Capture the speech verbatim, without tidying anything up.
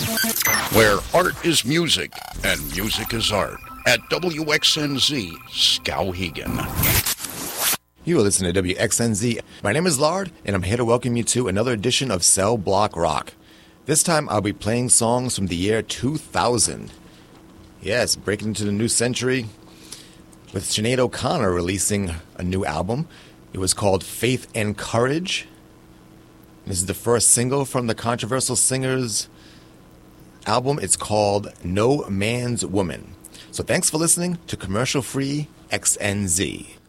Where art is music and music is art. At W X N Z, Skowhegan. You are listening to W X N Z. My name is Lard, and I'm here to welcome you to another edition of Cell Block Rock. This time, I'll be playing songs from the year two thousand. Yes, breaking into the new century, with Sinead O'Connor releasing a new album. It was called Faith and Courage. This is the first single from the Controversial Singers album. It's called No Man's Woman. So thanks for listening to Commercial Free X N Z.